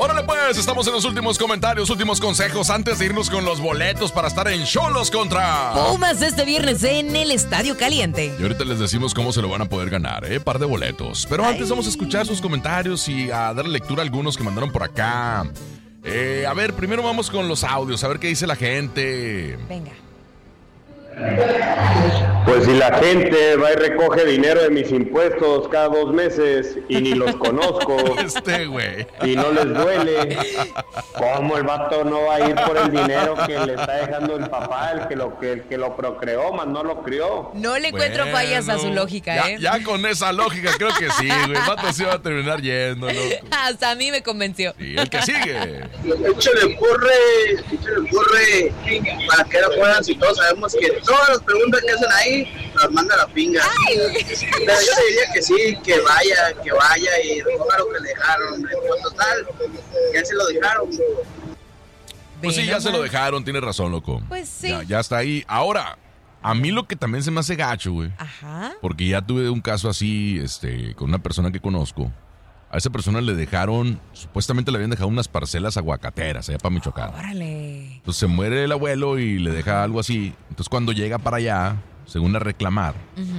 Órale pues, estamos en los últimos comentarios, últimos consejos antes de irnos con los boletos para estar en Xolos contra Pumas este viernes en el Estadio Caliente. Y ahorita les decimos cómo se lo van a poder ganar, par de boletos. Pero antes vamos a escuchar sus comentarios y a darle lectura a algunos que mandaron por acá. A ver, primero vamos con los audios, a ver qué dice la gente. Venga. Pues si la gente va y recoge dinero de mis impuestos cada 2 meses y ni los conozco güey. y no les duele, ¿cómo el vato no va a ir por el dinero que le está dejando el papá, el que lo procreó, más no lo crió? No le encuentro fallas a su lógica, Ya con esa lógica creo que sí, güey. El vato se va a terminar yendo, loco. Hasta a mí me convenció. Y el que sigue. Échale burre, para que no puedan, si todos sabemos que todas las preguntas que hacen ahí las manda la pinga. Pero yo le diría que sí, que vaya y recoja lo que le dejaron. Pues total, ya se lo dejaron. Pues sí, ya se lo dejaron, tiene razón, loco. Pues sí. Ya está ahí. Ahora, a mí lo que también se me hace gacho, güey. Ajá. Porque ya tuve un caso así, con una persona que conozco. A esa persona le dejaron, supuestamente le habían dejado unas parcelas aguacateras allá para Michoacán. Órale. Entonces se muere el abuelo y le deja algo así. Entonces cuando llega para allá, según a reclamar,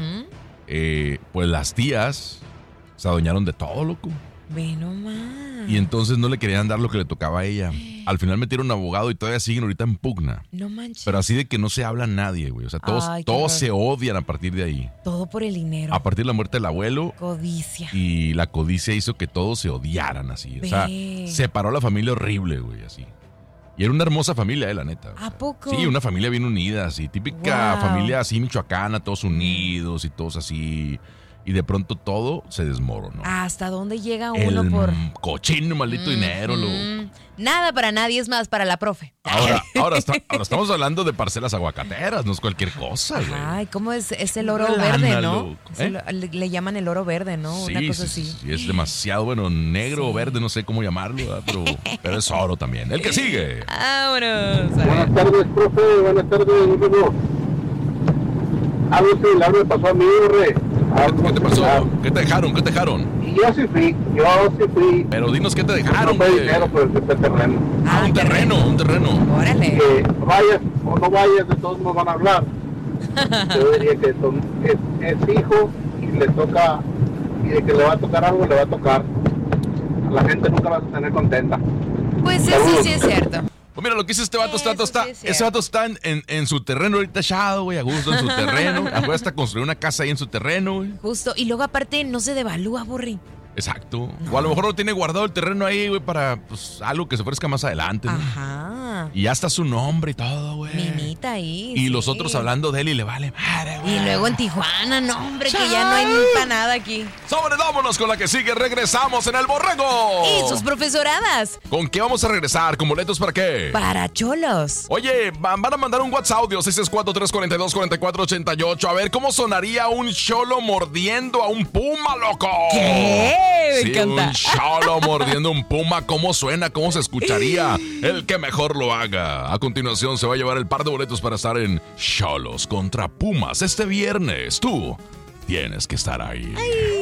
pues las tías se adueñaron de todo, loco. Ve nomás. Y entonces no le querían dar lo que le tocaba a ella. Al final metieron un abogado y todavía siguen ahorita en pugna. No manches. Pero así de que no se habla nadie, güey. O sea, todos se odian a partir de ahí. Todo por el dinero. A partir de la muerte del abuelo. Codicia. Y la codicia hizo que todos se odiaran así. O sea, separó a la familia horrible, güey, así. Y era una hermosa familia, la neta. ¿A poco? Sí, una familia bien unida, así. Típica familia así michoacana, todos unidos y todos así. Y de pronto todo se desmoronó. ¿Hasta dónde llega uno por...? Cochino, maldito dinero, loco. Nada para nadie, es más para la profe. Ahora estamos hablando de parcelas aguacateras, no es cualquier cosa, güey. Ay, ¿cómo es el oro verde, no? Le llaman el oro verde, ¿no? Sí, una cosa sí, así. Sí, es demasiado, bueno, negro o verde, no sé cómo llamarlo, pero es oro también. El que sigue. Vámonos. Buenas tardes, profe. Buenas tardes, amigo. Algo similar me pasó a mí, güey. ¿Qué te pasó? ¿Qué te dejaron? Y yo sí fui. Pero dinos qué te dejaron, no fue güey. dinero, pero sí fue terreno. Un terreno. Órale. Que vayas o no vayas, de todos nos van a hablar. Yo diría que es hijo y le toca, y de que le va a tocar algo, le va a tocar. A la gente nunca va a tener contenta. Pues eso sí es cierto. Pues mira, lo que dice este vato, Sí ese vato está en su terreno ahorita echado, güey, a gusto en su terreno. Afuera hasta construir una casa ahí en su terreno, güey. Justo. Y luego aparte no se devalúa, Borri. Exacto. No. O a lo mejor no tiene guardado el terreno ahí, güey, para pues, algo que se ofrezca más adelante, ¿no? Ajá. Y ya está su nombre y todo, güey. Mimita ahí. Y los otros hablando de él y le vale madre, güey. Y luego en Tijuana, no, hombre, que ya no hay ni para nada aquí. Vámonos con la que sigue. Regresamos en El Borrego. Y sus profesoradas. ¿Con qué vamos a regresar? ¿Con boletos para qué? Para cholos. Oye, van a mandar un WhatsApp audio 664-342-4488. A ver, ¿cómo sonaría un cholo mordiendo a un puma, loco? ¿Qué? Me encanta. Un cholo mordiendo un puma, ¿cómo suena? ¿Cómo se escucharía? El que mejor lo haga. A continuación se va a llevar el par de boletos para estar en Xolos contra Pumas este viernes. Tú tienes que estar ahí.